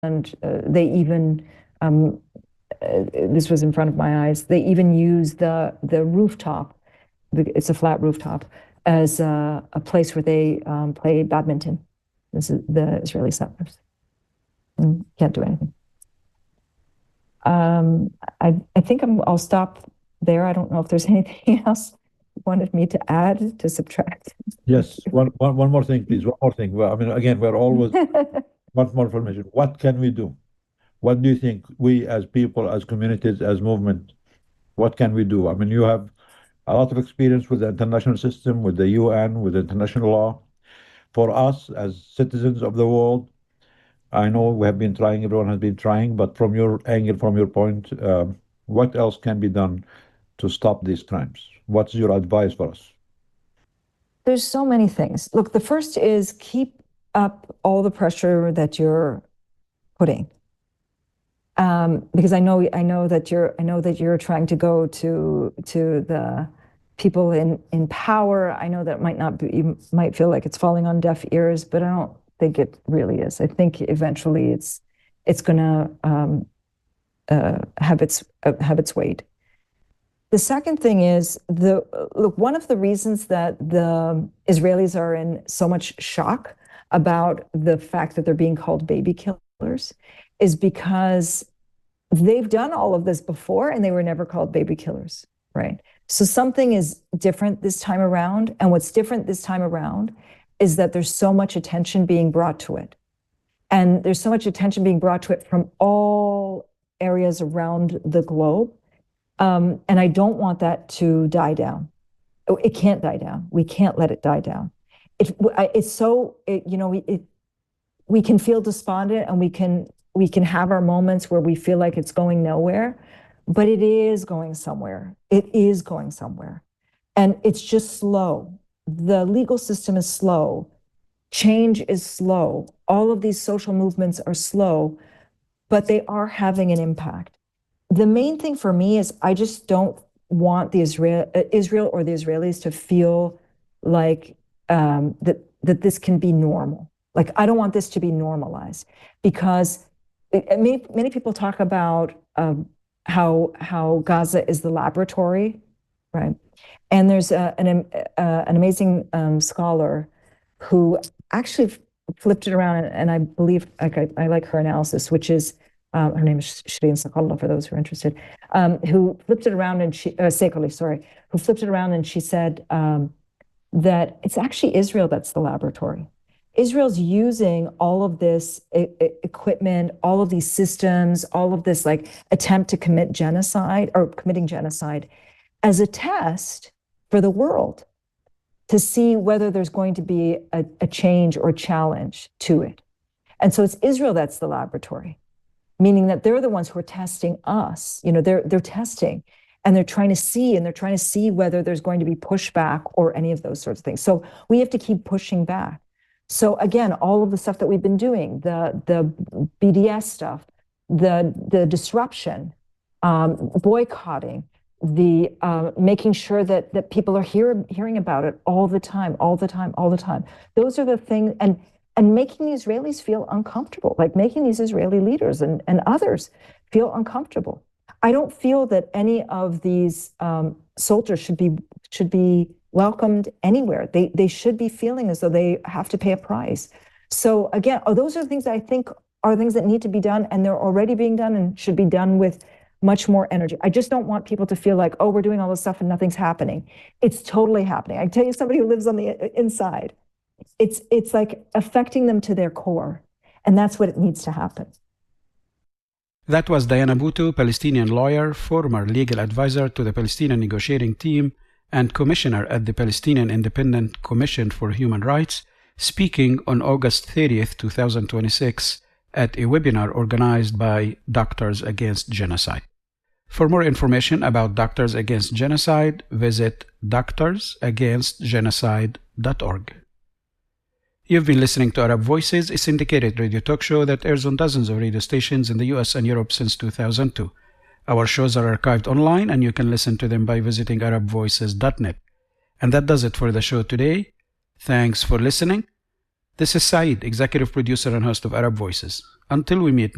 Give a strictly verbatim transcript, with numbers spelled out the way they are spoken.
and uh, they even, um, uh, this was in front of my eyes, they even use the, the rooftop, it's a flat rooftop, as a, a place where they um, play badminton. This is the Israeli settlers. And can't do anything. Um, I, I think I'm, I'll stop there. I don't know if there's anything else you wanted me to add, to subtract. Yes, one, one, one more thing, please. One more thing. Well, I mean, again, we're always want more information. What can we do? What do you think we as people, as communities, as movement, what can we do? I mean, you have a lot of experience with the international system, with the U N, with international law. For us as citizens of the world, I know we have been trying, everyone has been trying, but from your angle, from your point, um, what else can be done to stop these crimes? What's your advice for us? There's so many things. Look, the first is keep up all the pressure that you're putting. Um, because I know, I know that you're, I know that you're trying to go to to the people in in power. I know that might not be, you might feel like it's falling on deaf ears, but I don't think it really is. I think eventually it's it's going to um, uh, have its uh, have its weight. The second thing is the look. One of the reasons that the Israelis are in so much shock about the fact that they're being called baby killers is because they've done all of this before and they were never called baby killers, right? So something is different this time around. And what's different this time around is that there's so much attention being brought to it. And there's so much attention being brought to it from all areas around the globe. Um, and I don't want that to die down. It can't die down. We can't let it die down. It, it's so, it, you know, it, we can feel despondent and we can we can have our moments where we feel like it's going nowhere, but it is going somewhere. It is going somewhere. And it's just slow. The legal system is slow. Change is slow. All of these social movements are slow, but they are having an impact. The main thing for me is I just don't want the Israel, uh, Israel or the Israelis to feel like um, that, that this can be normal. Like, I don't want this to be normalized because it, many, many people talk about um, how, how Gaza is the laboratory, right? And there's a, an, uh, an amazing um, scholar who actually flipped it around, and, and I believe, like I, I like her analysis, which is, um, her name is Shireen Saqalla, for those who are interested, um, who flipped it around and she, uh, Sekali, sorry, who flipped it around and she said um, that it's actually Israel that's the laboratory. Israel's using all of this e- equipment, all of these systems, all of this like attempt to commit genocide or committing genocide as a test for the world to see whether there's going to be a, a change or challenge to it. And so it's Israel that's the laboratory, meaning that they're the ones who are testing us. You know, they're they're testing and they're trying to see and they're trying to see whether there's going to be pushback or any of those sorts of things. So we have to keep pushing back. So again, all of the stuff that we've been doing, the the B D S stuff, the the disruption, um, boycotting, the uh, making sure that that people are hear, hearing about it all the time, all the time, all the time. Those are the things, and and making the Israelis feel uncomfortable, like making these Israeli leaders and, and others feel uncomfortable. I don't feel that any of these um, soldiers should be should be welcomed anywhere. They they should be feeling as though they have to pay a price. So again, oh, those are things that I think are things that need to be done, and they're already being done and should be done with much more energy. I just don't want people to feel like, oh, we're doing all this stuff and nothing's happening. It's totally happening. I tell you, somebody who lives on the inside, it's it's like affecting them to their core, and that's what it needs to happen. That was Diana Bhutto, Palestinian lawyer, former legal advisor to the Palestinian negotiating team, and commissioner at the Palestinian Independent Commission for Human Rights, speaking on August thirtieth, twenty twenty-six at a webinar organized by Doctors Against Genocide. For more information about Doctors Against Genocide, visit doctors against genocide dot org. You've been listening to Arab Voices, a syndicated radio talk show that airs on dozens of radio stations in the U S and Europe since two thousand two. Our shows are archived online, and you can listen to them by visiting arab voices dot net. And that does it for the show today. Thanks for listening. This is Saeed, executive producer and host of Arab Voices. Until we meet